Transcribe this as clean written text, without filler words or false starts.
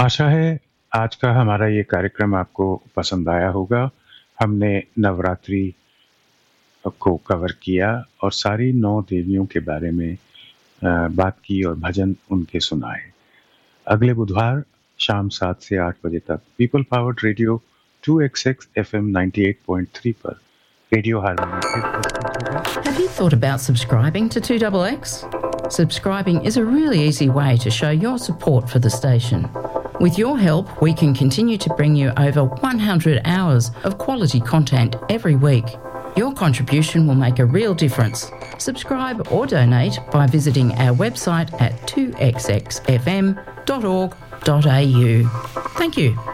आशा है आज का हमारा ये कार्यक्रम आपको पसंद आया होगा। हमने नवरात्रि को कवर किया और सारी 9 देवियों के बारे में बात की और भजन उनके सुनाए। अगले बुधवार शाम 7 से 8 बजे तक people powered radio 2XX FM 98.3 पर रेडियो हारमोनी फिर प्रस्तुत होगा। Have you thought about subscribing to 2XX? Subscribing is a really easy way to show your support for the station. With your help, we can continue to bring you over 100 hours of quality content every week. Your contribution will make a real difference. Subscribe or donate by visiting our website at 2xxfm.org.au. Thank you.